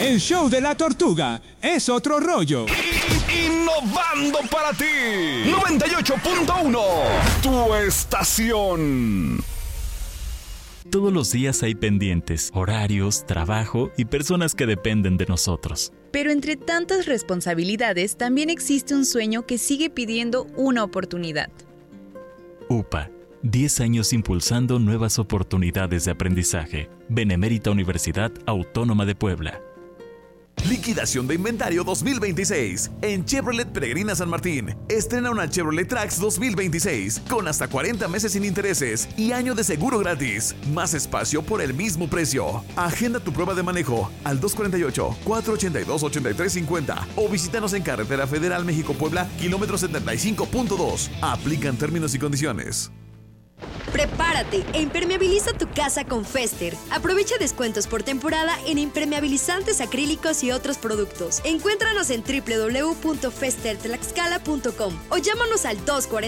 El show de la tortuga es otro rollo. Innovando para ti. 98.1, tu estación. Todos los días hay pendientes, horarios, trabajo y personas que dependen de nosotros. Pero entre tantas responsabilidades también existe un sueño que sigue pidiendo una oportunidad. UPA, 10 años impulsando nuevas oportunidades de aprendizaje. Benemérita Universidad Autónoma de Puebla. Liquidación de inventario 2026. En Chevrolet Peregrina San Martín. Estrena una Chevrolet Trax 2026 con hasta 40 meses sin intereses y año de seguro gratis. Más espacio por el mismo precio. Agenda tu prueba de manejo al 248-482-8350 o visítanos en Carretera Federal México-Puebla, kilómetro 75.2. Aplican términos y condiciones. Prepárate e impermeabiliza tu casa con Fester. Aprovecha descuentos por temporada en impermeabilizantes acrílicos y otros productos. Encuéntranos en www.festertlaxcala.com o llámanos al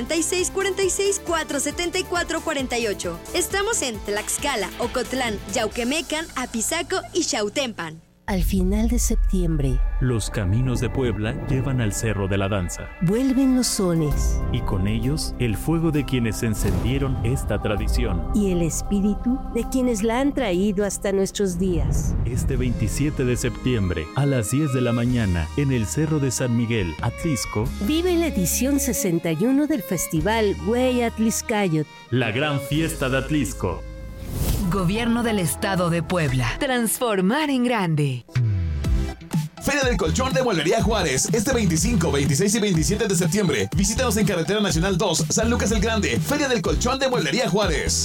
246-474-48. Estamos en Tlaxcala, Ocotlán, Yauquemecan, Apizaco y Xautempan. Al final de septiembre, los caminos de Puebla llevan al Cerro de la Danza. Vuelven los sones. Y con ellos, el fuego de quienes encendieron esta tradición. Y el espíritu de quienes la han traído hasta nuestros días. Este 27 de septiembre, a las 10 de la mañana, en el Cerro de San Miguel, Atlisco, vive la edición 61 del Festival Güey Atliscayot. La gran fiesta de Atlisco. Gobierno del Estado de Puebla. Transformar en grande. Feria del Colchón de Mueblería Juárez, este 25, 26 y 27 de septiembre. Visítanos en Carretera Nacional 2, San Lucas el Grande. Feria del Colchón de Mueblería Juárez.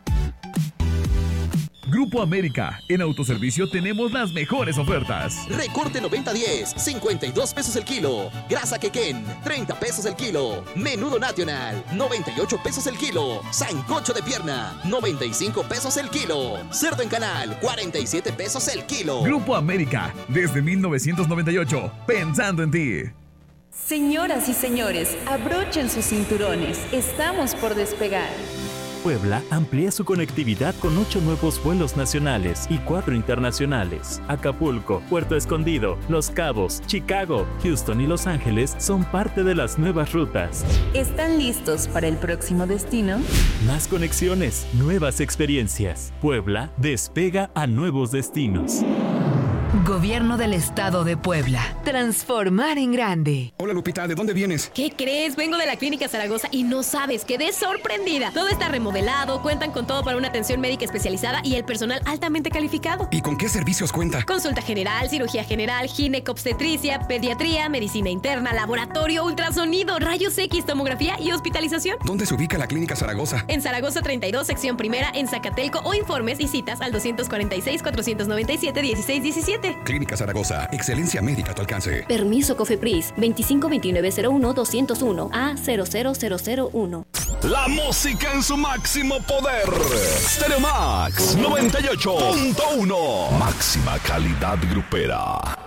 Grupo América, en autoservicio tenemos las mejores ofertas. Recorte 90-10, 52 pesos el kilo. Grasa Quequén, 30 pesos el kilo. Menudo Nacional, 98 pesos el kilo. Sancocho de pierna, 95 pesos el kilo. Cerdo en canal, 47 pesos el kilo. Grupo América, desde 1998, pensando en ti. Señoras y señores, abrochen sus cinturones. Estamos por despegar. Puebla amplía su conectividad con 8 nuevos vuelos nacionales y 4 internacionales. Acapulco, Puerto Escondido, Los Cabos, Chicago, Houston y Los Ángeles son parte de las nuevas rutas. ¿Están listos para el próximo destino? Más conexiones, nuevas experiencias. Puebla despega a nuevos destinos. Gobierno del Estado de Puebla. Transformar en grande. Hola Lupita, ¿de dónde vienes? ¿Qué crees? Vengo de la Clínica Zaragoza y no sabes, quedé sorprendida. Todo está remodelado, cuentan con todo para una atención médica especializada y el personal altamente calificado. ¿Y con qué servicios cuenta? Consulta general, cirugía general, ginecobstetricia, pediatría, medicina interna, laboratorio, ultrasonido, rayos X, tomografía y hospitalización. ¿Dónde se ubica la Clínica Zaragoza? En Zaragoza 32, sección primera, en Zacatelco o informes y citas al 246-497-1617. Clínica Zaragoza, excelencia médica a tu alcance. Permiso COFEPRIS 252901-201 A00001. La música en su máximo poder. Stereo Max 98.1. Máxima calidad grupera.